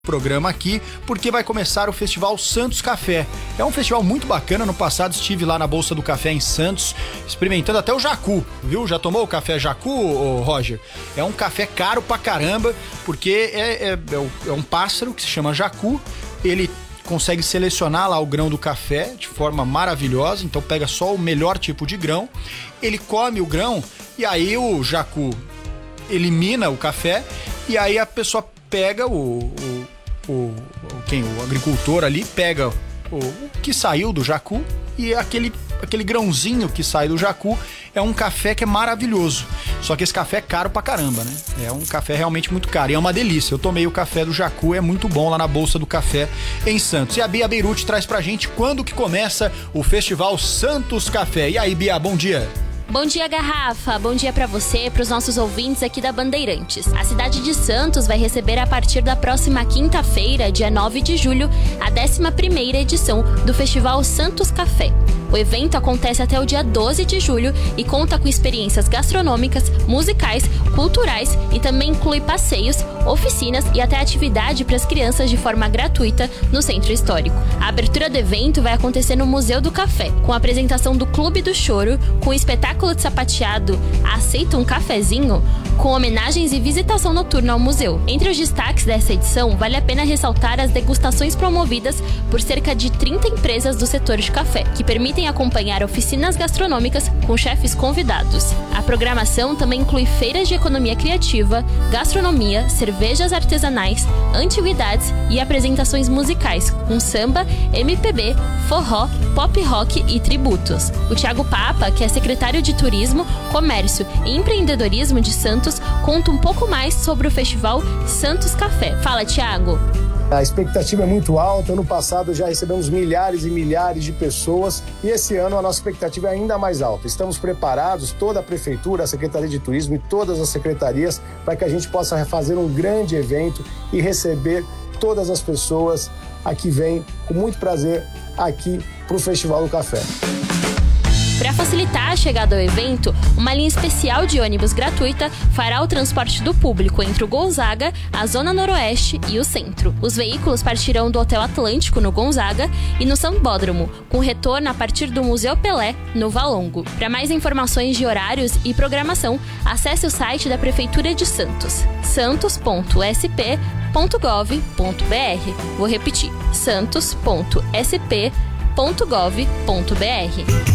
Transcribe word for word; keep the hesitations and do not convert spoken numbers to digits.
programa aqui, porque vai começar o Festival Santos Café. É um festival muito bacana. No passado estive lá na Bolsa do Café em Santos, experimentando até o Jacu, viu? Já tomou o café Jacu, ô Roger? É um café caro pra caramba, porque é, é, é um pássaro que se chama Jacu. Ele consegue selecionar lá o grão do café de forma maravilhosa, então pega só o melhor tipo de grão, ele come o grão e aí o Jacu elimina o café e aí a pessoa pega o, o, o, quem, o agricultor ali pega o, o que saiu do Jacu e aquele, aquele grãozinho que sai do Jacu é um café que é maravilhoso. Só que esse café é caro pra caramba, né? É um café realmente muito caro e é uma delícia. Eu tomei o café do Jacu, é muito bom lá na Bolsa do Café em Santos. E a Bia Beirute traz pra gente quando que começa o Festival Santos Café. E aí, Bia, bom dia. Bom dia, Garrafa. Bom dia para você e para os nossos ouvintes aqui da Bandeirantes. A cidade de Santos vai receber a partir da próxima quinta-feira, dia nove de julho, a décima primeira edição do Festival Santos Café. O evento acontece até o dia doze de julho e conta com experiências gastronômicas, musicais, culturais e também inclui passeios, oficinas e até atividade para as crianças de forma gratuita no Centro Histórico. A abertura do evento vai acontecer no Museu do Café, com a apresentação do Clube do Choro, com o espetáculo de sapateado Aceita um Cafezinho, com homenagens e visitação noturna ao museu. Entre os destaques dessa edição, vale a pena ressaltar as degustações promovidas por cerca de trinta empresas do setor de café, que permitem acompanhar oficinas gastronômicas com chefes convidados. A programação também inclui feiras de economia criativa, gastronomia, cervejas artesanais, antiguidades e apresentações musicais, com samba, M P B, forró, pop rock e tributos. O Thiago Papa, que é secretário de Turismo, Comércio e Empreendedorismo de Santos, conta um pouco mais sobre o Festival Santos Café. Fala, Thiago! A expectativa é muito alta. Ano passado já recebemos milhares e milhares de pessoas e esse ano a nossa expectativa é ainda mais alta. Estamos preparados, toda a Prefeitura, a Secretaria de Turismo e todas as secretarias, para que a gente possa fazer um grande evento e receber todas as pessoas a que vêm com muito prazer aqui para o Festival do Café. Para facilitar a chegada ao evento, uma linha especial de ônibus gratuita fará o transporte do público entre o Gonzaga, a Zona Noroeste e o Centro. Os veículos partirão do Hotel Atlântico, no Gonzaga, e no Sambódromo, com retorno a partir do Museu Pelé, no Valongo. Para mais informações de horários e programação, acesse o site da Prefeitura de Santos, santos ponto s p ponto gov ponto b r. Vou repetir, santos ponto s p ponto gov ponto b r.